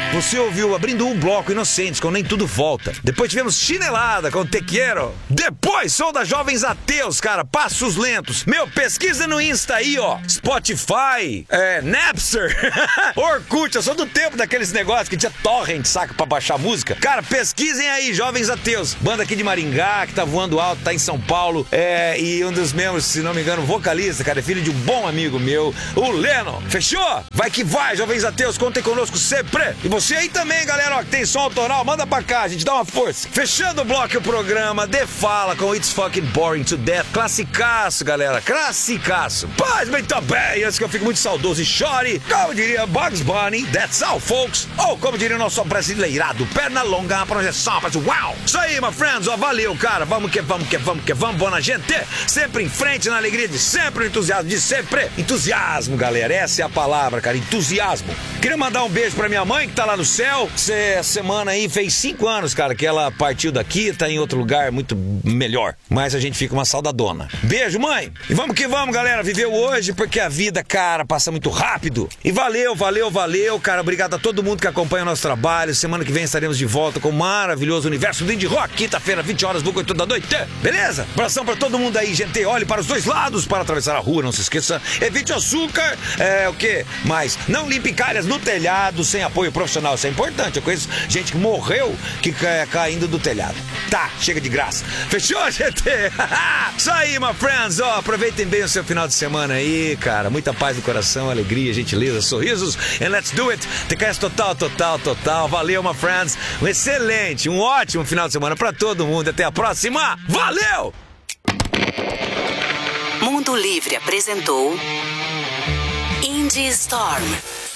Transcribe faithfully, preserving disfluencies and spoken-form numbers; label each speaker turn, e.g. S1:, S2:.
S1: Você ouviu Abrindo um Bloco, Inocentes, com Nem Tudo Volta. Depois tivemos Chinelada, com Te Quero. Depois, som da Jovens Ateus, cara, Passos Lentos. Meu, pesquisa no Insta aí, ó. Spotify, é, Napster, Orkut. Eu sou do tempo daqueles negócios que tinha torrent, saca, pra baixar música. Cara, pesquisem aí, Jovens Ateus. Banda aqui de Maringá, que tá voando alto, tá em São Paulo. É, e um dos membros, se não me engano, vocalista, cara, é filho de um bom amigo meu, o Leno. Fechou? Vai que vai, Jovens Ateus, contem conosco sempre. E você aí também, galera, ó, que tem som autoral, manda pra cá, a gente dá uma força. Fechando o bloco e o programa, The Fala com It's Fucking Boring to Death. Classicaço, galera, classicaço. Pois bem, também, antes que eu fique muito saudoso e chore, como diria Bugs Bunny, that's all, folks. Ou como diria o nosso brasileirado, perna longa, projeção, faz uau. Isso aí, my friends, ó, valeu, cara. Vamos que vamos que vamos que vamos, boa gente. Sempre em frente, na alegria de sempre, no entusiasmo de sempre. Entusiasmo, galera, essa é a palavra, cara, entusiasmo. Queria mandar um beijo pra minha mãe, que tá lá no céu. Essa semana aí fez cinco anos, cara, que ela partiu daqui, tá em outro lugar muito melhor. Mas a gente fica uma saudadona. Beijo, mãe. E vamos que vamos, galera. Viveu hoje porque a vida, cara, passa muito rápido. E valeu, valeu, valeu, cara. Obrigado a todo mundo que acompanha o nosso trabalho. Semana que vem estaremos de volta com o maravilhoso universo do Indie Rock. Quinta-feira, vinte horas, vulgo oito da noite. Beleza? Abração pra todo mundo aí, gente. Olhe para os dois lados para atravessar a rua. Não se esqueça. Evite o açúcar. É, o quê? Mais. Não limpe calhas no telhado sem apoio profissional. Isso é importante. Eu conheço gente que morreu que é caindo do telhado. Tá, chega de graça. Fechou, gente? Isso aí, my friends. Ó, aproveitem bem o seu final de semana aí, cara. Muita paz no coração, alegria, gentileza, sorrisos. And let's do it. T K S total, total, total. Valeu, my friends. Um excelente, um ótimo final de semana pra todo mundo. Até a próxima. Valeu!
S2: Mundo Livre apresentou Indie Storm.